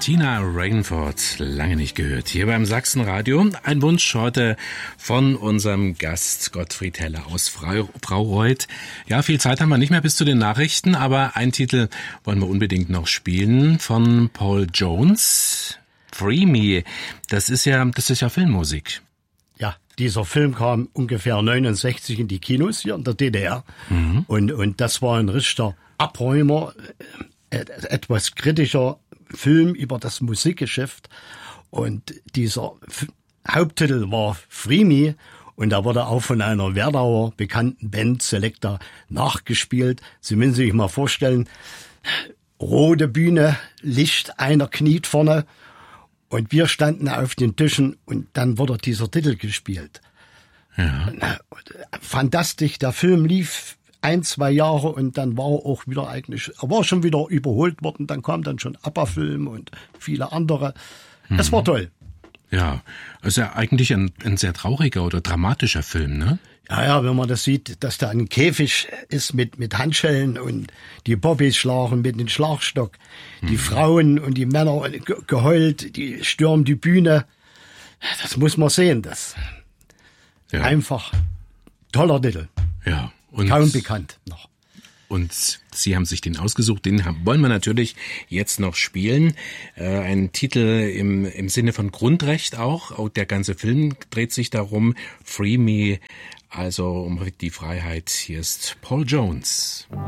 Tina Rainford, lange nicht gehört. Hier beim Sachsenradio. Ein Wunsch heute von unserem Gast Gottfried Heller aus Fraureuth. Ja, viel Zeit haben wir nicht mehr bis zu den Nachrichten, aber einen Titel wollen wir unbedingt noch spielen von Paul Jones. Free Me. Das ist ja Filmmusik. Ja, dieser Film kam ungefähr 69 in die Kinos hier in der DDR. Mhm. Und das war ein richtiger Abräumer, etwas kritischer Film über das Musikgeschäft. Und dieser Haupttitel war Free Me. Und da wurde auch von einer Werdauer bekannten Band Selecta nachgespielt. Sie müssen sich mal vorstellen, rote Bühne, Licht, einer kniet vorne. Und wir standen auf den Tischen und dann wurde dieser Titel gespielt. Ja. Fantastisch, der Film lief 1-2 Jahre und dann war er auch wieder er war schon wieder überholt worden, dann kam dann schon ABBA-Film und viele andere. Es war toll. Ja, ist ja eigentlich ein sehr trauriger oder dramatischer Film, ne? Ja, wenn man das sieht, dass da ein Käfig ist mit Handschellen und die Bobbys schlagen mit dem Schlagstock, die Frauen und die Männer geheult, die stürmen die Bühne. Das muss man sehen, das einfach toller Titel. Ja. Und kaum bekannt noch. Und Sie haben sich den ausgesucht, den wollen wir natürlich jetzt noch spielen. Ein Titel im Sinne von Grundrecht auch. Der ganze Film dreht sich darum, Free Me, also um die Freiheit. Hier ist Paul Jones.